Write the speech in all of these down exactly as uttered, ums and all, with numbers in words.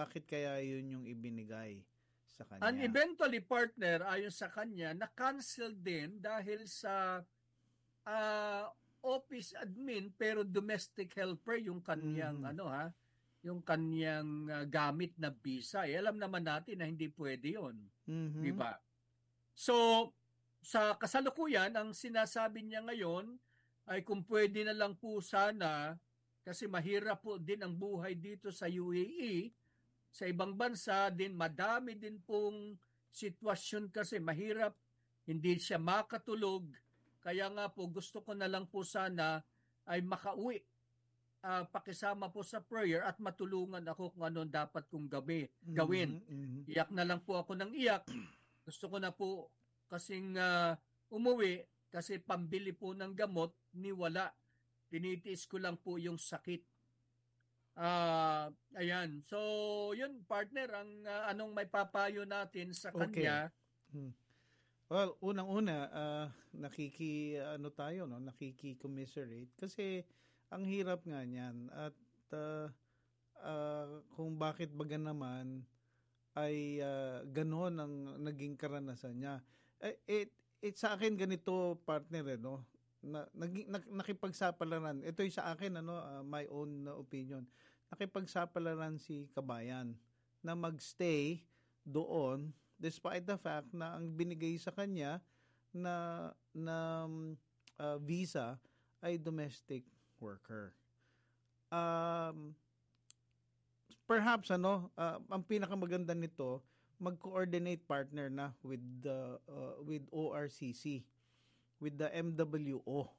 bakit kaya yun yung ibinigay sa And kanya? eventually, partner, ayon sa kanya, na-cancel din dahil sa uh, office admin pero domestic helper yung kanyang Mhm. ano ha, yung kanyang uh, gamit na visa. Eh, alam naman natin na hindi pwede 'yon, 'di Mhm. ba? So, sa kasalukuyan, ang sinasabi niya ngayon ay kung pwede na lang po sana kasi mahirap po din ang buhay dito sa U A E. Sa ibang bansa din, madami din pong sitwasyon kasi mahirap, hindi siya makatulog. Kaya nga po, gusto ko na lang po sana ay makauwi, uh, pakisama po sa prayer at matulungan ako kung ano dapat kong gabi, gawin. Mhm. Mhm. Iyak na lang po ako ng iyak. Gusto ko na po kasing uh, umuwi kasi pambili po ng gamot, ni wala. Tinitiis ko lang po yung sakit. Ah, ayan. So, yun partner ang uh, anong may papayo natin sa Okay. kanya. Hmm. Well, unang-una, ah, nakiki ano tayo, no, nakiki-commiserate kasi ang hirap nga niyan at ah, ah, kung bakit baga naman ay ah, gano'n ang naging karanasan niya. Eh, it, it sa akin ganito, partner, eh, no? Na, naging, nak, nakipagsapalaran. Ito yung sa akin, ano, ah, my own uh, opinion. Nakipagsapalaran si Kabayan na magstay doon despite the fact na ang binigay sa kanya na na um, uh, visa ay domestic worker. Um, Perhaps ano, uh, ang pinakamaganda nito, mag-coordinate partner na with the uh, with O R C C, with the M W O.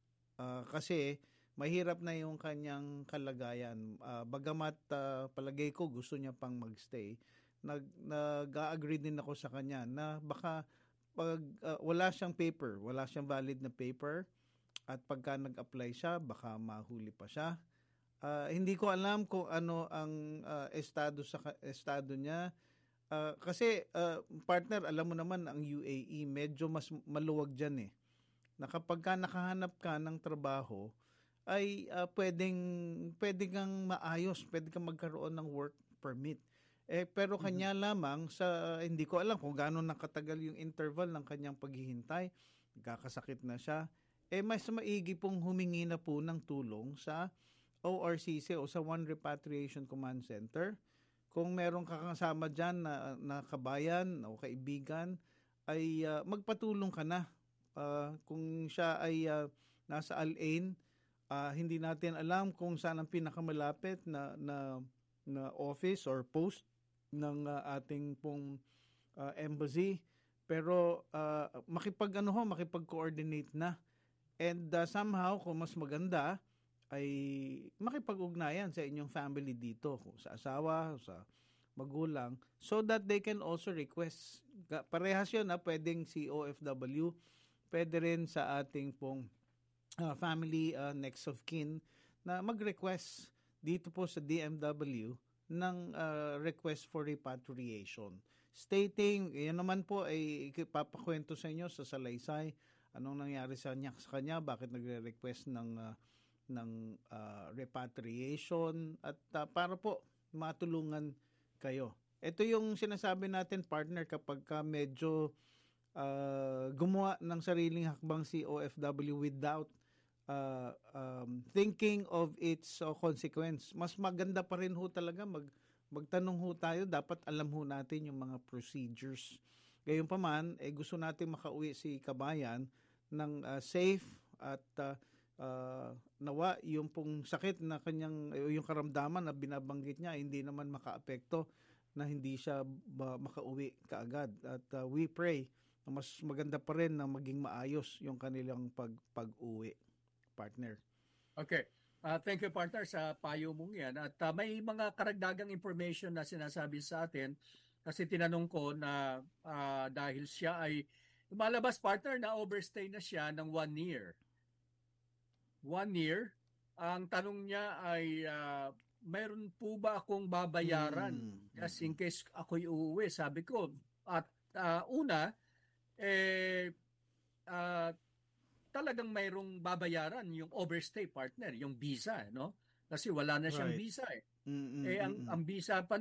Uh, kasi mahirap na yung kanyang kalagayan. Uh, bagamat uh, palagay ko gusto niya pang magstay, nag nag-agree din ako sa kanya na baka pag uh, wala siyang paper, wala siyang valid na paper at pagka nag-apply siya, baka mahuli pa siya. Uh, hindi ko alam kung ano ang uh, estado sa estado niya. Uh, kasi uh, partner, alam mo naman ang U A E medyo mas maluwag diyan eh. Na kapag ka nakahanap ka ng trabaho ay uh, pwedeng pwedeng kang maayos, pwede kang magkaroon ng work permit. Eh pero Mhm. kanya lamang sa hindi ko alam kung gaano nakatagal yung interval ng kanyang paghihintay. Nagkakasakit na siya. Eh mas maigi pong humingi na po ng tulong sa O R C C o sa One Repatriation Command Center. Kung meron kakasama dyan na, na kabayan o kaibigan, ay uh, magpatulong ka na. Uh, kung siya ay uh, nasa Al-Ain, uh, hindi natin alam kung saan ang pinakamalapit na, na, na office or post ng uh, ating pong uh, embassy. Pero uh, makipag ano ho, makipag-coordinate na. And uh, somehow, kung mas maganda, ay makipag-ugnayan sa inyong family dito, kung sa asawa, sa magulang, so that they can also request. Parehas yun, ha? Pwedeng si O F W, pwede rin sa ating pong uh, family uh, next of kin na mag-request dito po sa D M W ng uh, request for repatriation. Stating, yan naman po ay ipapakwento sa inyo sa salaysay, anong nangyari sa kanya, sa kanya bakit nagre-request ng uh, ng uh, repatriation at uh, para po matulungan kayo. Ito yung sinasabi natin, partner, kapag ka medyo uh, gumawa ng sariling hakbang si O F W without uh, um, thinking of its uh, consequence. Mas maganda pa rin ho talaga mag magtanong ho tayo, dapat alam ho natin yung mga procedures. Gayon pa man, eh, gusto natin makauwi si Kabayan ng uh, safe at uh, uh, nawa yung pong sakit na kanyang, yung karamdaman na binabanggit niya, hindi naman makaapekto na hindi siya ba, makauwi kaagad. At uh, we pray na mas maganda pa rin na maging maayos yung kanilang pag, pag-uwi, partner. Okay. Uh, thank you partner sa payo mong yan. At uh, may mga karagdagang information na sinasabi sa atin kasi tinanong ko na uh, dahil siya ay lumalabas partner na overstay na siya ng one year. One year. Ang tanong niya ay uh, mayroon po ba akong babayaran Mm, just mm, in case ako'y uuwi? Sabi ko. At uh, una, eh, uh, talagang mayroong babayaran yung overstay partner, yung visa, no? Kasi wala na siyang right. visa eh. Mm, mm, Eh mm, ang mm. ang visa pa